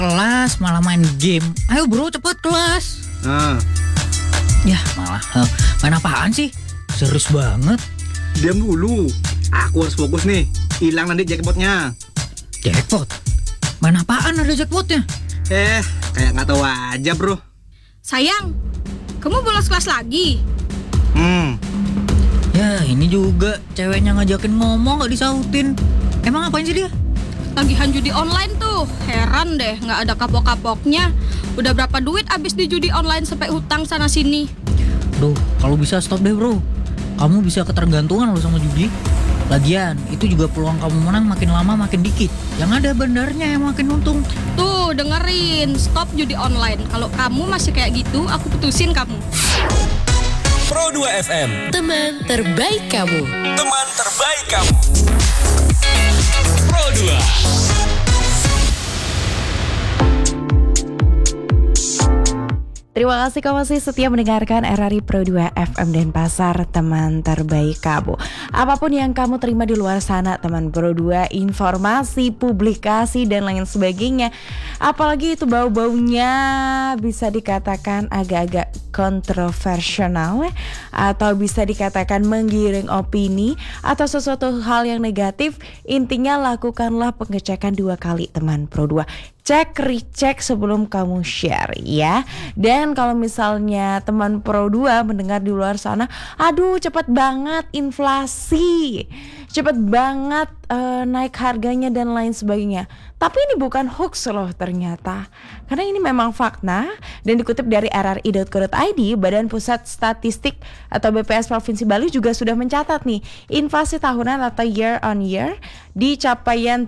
kelas malah main game. Ayo bro, cepet kelas. Nah, Ya malah main apaan sih? Serius banget. diam dulu. Aku harus fokus nih. Hilang nanti jackpotnya. Jackpot? Main apaan ada jackpotnya? Kayak nggak tahu aja bro. Sayang, kamu bolos kelas lagi? Ya ini juga ceweknya ngajakin ngomong gak disautin. Emang apain sih dia? Tagihan judi online tuh. Heran deh, nggak ada kapok-kapoknya. Udah berapa duit abis di judi online sampai hutang sana sini. Duh, kalau bisa stop deh bro. Kamu bisa ketergantungan loh sama judi. Lagian, itu juga peluang kamu menang makin lama makin dikit. Yang ada bandarnya yang makin untung. Tuh, dengerin. Stop judi online. Kalau kamu masih kayak gitu, aku putusin kamu. Pro 2 FM. Teman terbaik kamu. Teman terbaik kamu. Pro 2. Terima kasih kamu masih setia mendengarkan RRI Pro 2 FM Denpasar, teman terbaik kamu. Apapun yang kamu terima di luar sana, teman Pro 2, informasi, publikasi, dan lain sebagainya. Apalagi itu bau-baunya bisa dikatakan agak-agak kontroversial, atau bisa dikatakan menggiring opini, atau sesuatu hal yang negatif. Intinya lakukanlah pengecekan 2 kali, teman Pro 2. Cek, recheck sebelum kamu share ya. Dan kalau misalnya teman Pro 2 mendengar di luar sana, aduh cepet banget inflasi, cepet banget naik harganya dan lain sebagainya. Tapi ini bukan hoax loh ternyata. Karena ini memang fakta dan dikutip dari rri.co.id, Badan Pusat Statistik atau BPS Provinsi Bali juga sudah mencatat nih, inflasi tahunan atau year on year di capaian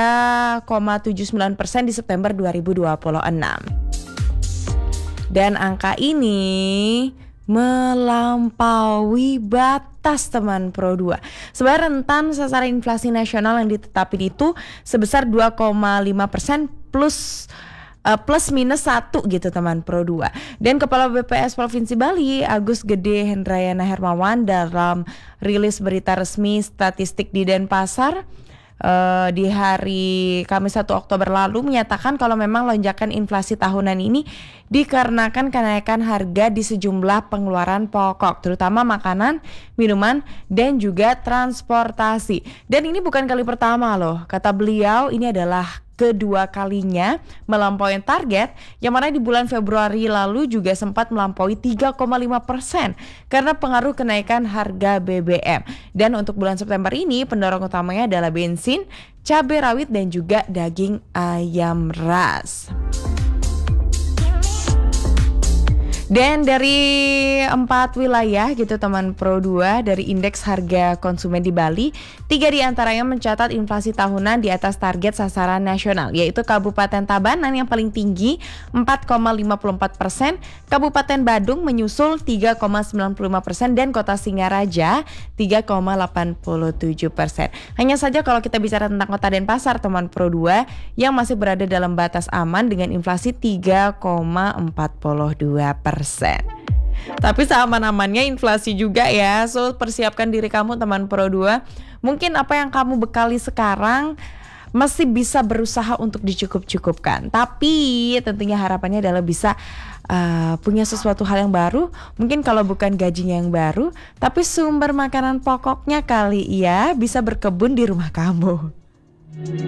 3,79% di September 2026. Dan angka ini melampaui batas, teman Pro 2. Sebenarnya rentan sasaran inflasi nasional yang ditetapkan itu sebesar 2,5% plus minus 1 gitu, teman Pro 2. Dan Kepala BPS Provinsi Bali Agus Gede Hendrayana Hermawan dalam rilis berita resmi statistik di Denpasar di hari Kamis 1 Oktober lalu menyatakan kalau memang lonjakan inflasi tahunan ini dikarenakan kenaikan harga di sejumlah pengeluaran pokok, terutama makanan, minuman, dan juga transportasi. Dan ini bukan kali pertama loh, kata beliau, ini adalah kedua kalinya melampaui target, yang mana di bulan Februari lalu juga sempat melampaui 3,5% karena pengaruh kenaikan harga BBM. Dan untuk bulan September ini pendorong utamanya adalah bensin, cabai rawit, dan juga daging ayam ras. Dan dari 4 wilayah gitu, teman Pro 2, dari indeks harga konsumen di Bali, 3 diantaranya mencatat inflasi tahunan di atas target sasaran nasional, yaitu Kabupaten Tabanan yang paling tinggi 4,54%, Kabupaten Badung menyusul 3,95%, dan Kota Singaraja 3,87%. Hanya saja kalau kita bicara tentang Kota Denpasar, teman Pro 2, yang masih berada dalam batas aman dengan inflasi 3,42%. Tapi seaman-amannya inflasi juga ya. So persiapkan diri kamu, teman Pro 2. Mungkin apa yang kamu bekali sekarang masih bisa berusaha untuk dicukup-cukupkan. Tapi tentunya harapannya adalah bisa punya sesuatu hal yang baru. Mungkin kalau bukan gajinya yang baru, tapi sumber makanan pokoknya kali ya bisa berkebun di rumah kamu.